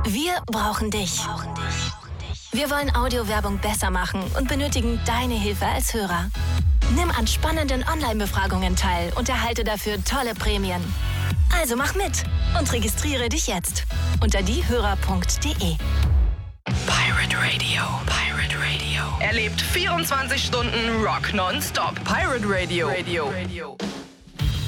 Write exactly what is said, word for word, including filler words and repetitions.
Wir brauchen dich. Wir wollen Audiowerbung besser machen und benötigen deine Hilfe als Hörer. Nimm an spannenden Online-Befragungen teil und erhalte dafür tolle Prämien. Also mach mit und registriere dich jetzt unter diehörer punkt de. Pirate Radio, Pirate Radio. Erlebt vierundzwanzig Stunden Rock nonstop. Pirate Radio. Radio. Radio.